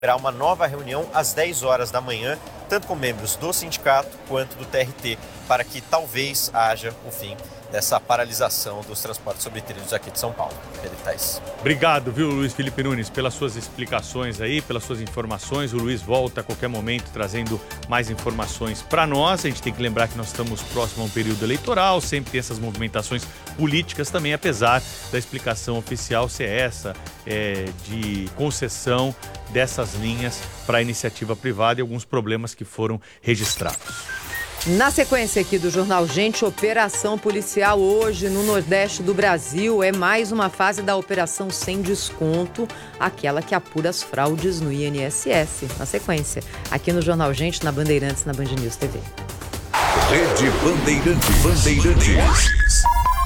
Haverá uma nova reunião às 10 horas da manhã, tanto com membros do sindicato quanto do TRT, para que talvez haja o fim dessa paralisação dos transportes sobre trilhos aqui de São Paulo. Pedro Tais. Obrigado, viu, Luiz Felipe Nunes, pelas suas explicações aí, pelas suas informações. O Luiz volta a qualquer momento trazendo mais informações para nós. A gente tem que lembrar que nós estamos próximo a um período eleitoral, sempre tem essas movimentações políticas também, apesar da explicação oficial ser essa, de concessão dessas linhas para a iniciativa privada e alguns problemas que foram registrados. Na sequência aqui do Jornal Gente, operação policial hoje no Nordeste do Brasil. É mais uma fase da operação sem desconto, aquela que apura as fraudes no INSS. Na sequência, aqui no Jornal Gente, na Bandeirantes, na Band News TV. Rede Bandeirantes.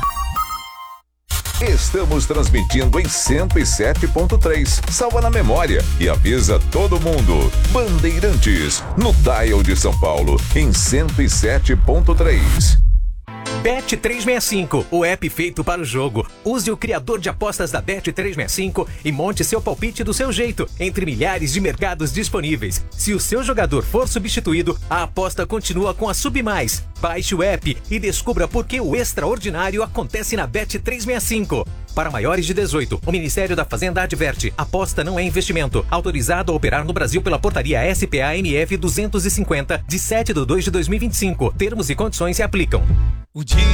Estamos transmitindo em 107.3. Salva na memória e avisa todo mundo. Bandeirantes, no dial de São Paulo, em 107.3. Bet365, o app feito para o jogo. Use o criador de apostas da Bet365 e monte seu palpite do seu jeito, entre milhares de mercados disponíveis. Se o seu jogador for substituído, a aposta continua com a Submais. Baixe o app e descubra por que o extraordinário acontece na Bet365. Para maiores de 18, o Ministério da Fazenda adverte: aposta não é investimento. Autorizado a operar no Brasil pela portaria SPA-MF 250, de 7/2/2025. Termos e condições se aplicam. O dia